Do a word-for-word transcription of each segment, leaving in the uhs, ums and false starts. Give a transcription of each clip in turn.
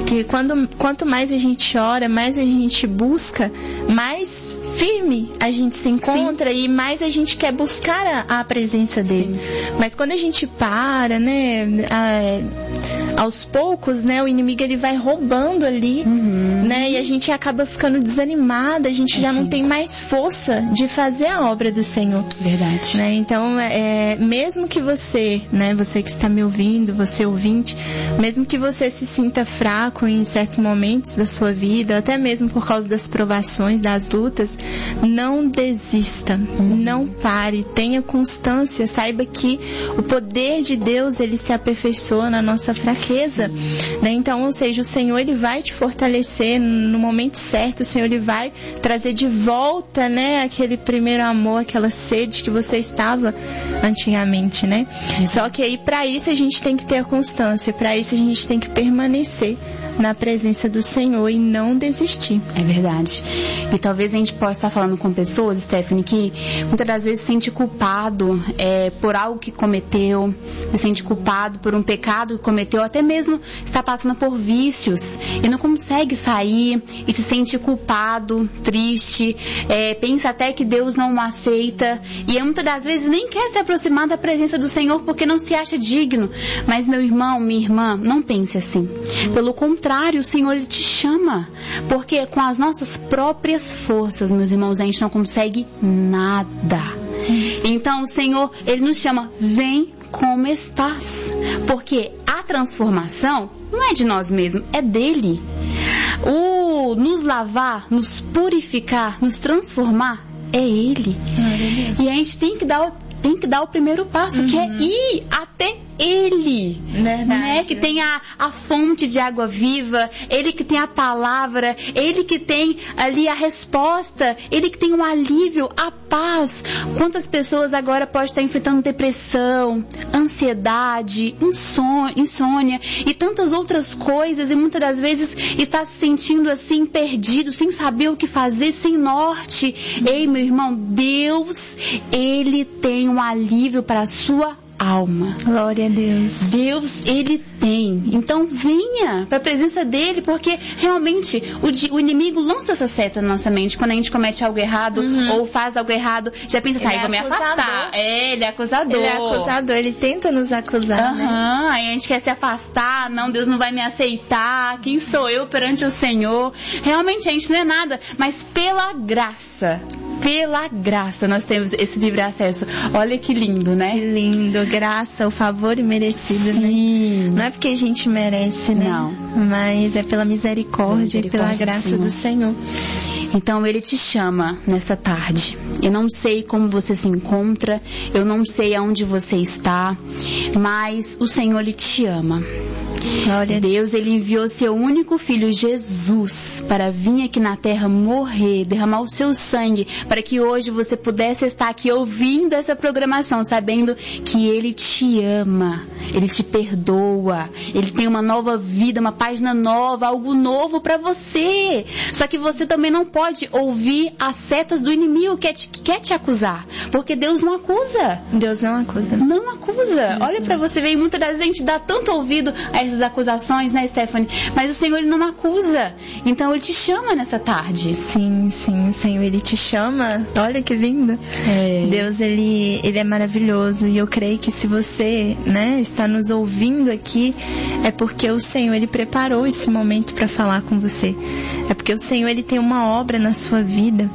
Que quando, quanto mais a gente ora, mais a gente busca, mais firme a gente se encontra. Sim. E mais a gente quer buscar a, a presença dele. Sim. Mas quando a gente para, né, a, aos poucos, né, o inimigo ele vai roubando ali, uhum. né, e a gente acaba ficando desanimada, a gente é já sim. não tem mais força de fazer a obra do Senhor. Verdade. Né? Então, é, mesmo que você, né, você que está me ouvindo, você ouvinte, mesmo que você se sinta fraco em certos momentos da sua vida, até mesmo por causa das provações, das lutas, não desista, uhum. não pare, tenha constância, saiba que o poder de Deus, ele se aperfeiçoa na nossa fraqueza, né? Então, ou seja, o Senhor, ele vai te fortalecer no momento certo, o Senhor, ele vai trazer de volta, né, aquele primeiro amor, aquela sede que você estava antigamente, né? Uhum. Só que aí, para isso, a gente tem que ter a constância, para isso a gente tem que permanecer na presença do Senhor e não desistir. É verdade. E talvez a gente possa estar falando com pessoas, Stephanie, que muitas das vezes se sente culpado é, por algo que cometeu, se sente culpado por um pecado que cometeu, até mesmo está passando por vícios e não consegue sair e se sente culpado, triste, é, pensa até que Deus não o aceita e muitas das vezes nem quer se aproximar da presença do Senhor porque não se acha digno. Mas, meu irmão, minha irmã, não pense assim. Pelo contrário, o Senhor, ele te chama, porque com as nossas próprias forças, meus irmãos, a gente não consegue nada. Então o Senhor, ele nos chama, vem como estás, porque a transformação não é de nós mesmos, é dele. O nos lavar, nos purificar, nos transformar é ele. E a gente tem que dar o, tem que dar o primeiro passo, uhum. que é ir até ele, verdade, né? Que tem a, a fonte de água viva, ele que tem a palavra, ele que tem ali a resposta, ele que tem um alívio, a paz. Quantas pessoas agora podem estar enfrentando depressão, ansiedade, insônia, insônia e tantas outras coisas, e muitas das vezes está se sentindo assim perdido, sem saber o que fazer, sem norte. Ei, meu irmão, Deus, ele tem um alívio para a sua alma. Glória a Deus. Deus, ele tem. Então venha para a presença dele, porque realmente o, o inimigo lança essa seta na nossa mente quando a gente comete algo errado, uhum. ou faz algo errado, já pensa assim, ah, vou me afastar. É, ele é acusador. Ele é acusador, ele tenta nos acusar, uhum. né? Aí a gente quer se afastar, não, Deus não vai me aceitar, quem sou eu perante o Senhor? Realmente a gente não é nada, mas pela graça, pela graça nós temos esse livre acesso. Olha que lindo, né? Que lindo. Graça, o favor imerecido, sim. né? Não é porque a gente merece, né? Não. Mas é pela misericórdia, misericórdia e pela graça do Senhor. do Senhor. Então ele te chama nessa tarde. Eu não sei como você se encontra, eu não sei aonde você está, mas o Senhor, ele te ama. Glória Deus, ele enviou seu único filho, Jesus, para vir aqui na terra morrer, derramar o seu sangue, para que hoje você pudesse estar aqui ouvindo essa programação, sabendo que ele te ama, ele te perdoa, ele tem uma nova vida, uma página nova, algo novo para você. Só que você também não pode ouvir as setas do inimigo que, é te, que quer te acusar, porque Deus não acusa. Deus não acusa. Não acusa. Olha para você ver, muitas das vezes a gente dá tanto ouvido a essas acusações, né, Stephanie? Mas o Senhor, ele não acusa. Então ele te chama nessa tarde. Sim, sim, o Senhor, ele te chama. Olha que lindo. É. Deus, ele, ele é maravilhoso, e eu creio que se você, né, está nos ouvindo aqui, é porque o Senhor, ele preparou esse momento para falar com você. É porque o Senhor, ele tem uma obra na sua vida,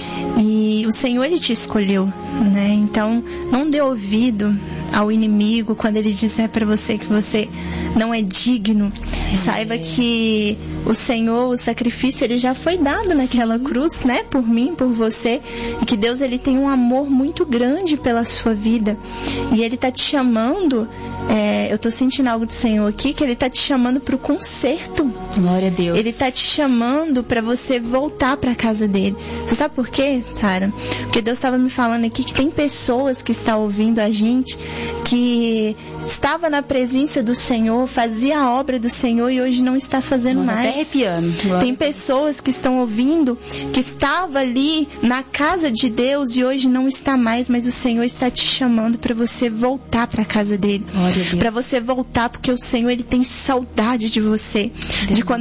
e o Senhor, ele te escolheu, né? Então não dê ouvido ao inimigo quando ele disser para você que você não é digno. É. Saiba que o Senhor, o sacrifício, ele já foi dado naquela Sim. cruz, né? Por mim, por você. E que Deus, ele tem um amor muito grande pela sua vida. E ele tá te chamando, é, eu tô sentindo algo do Senhor aqui, que ele tá te chamando pro conserto. Glória a Deus. Ele tá te chamando para você voltar para casa dele. Você sabe por quê, Sara? Porque Deus estava me falando aqui que tem pessoas que estão ouvindo a gente, que estava na presença do Senhor, fazia a obra do Senhor e hoje não está fazendo mais. Até arrepiando. Tem pessoas que estão ouvindo, que estava ali na casa de Deus e hoje não está mais, mas o Senhor está te chamando para você voltar para a casa dele. Para você voltar, porque o Senhor, ele tem saudade de você, de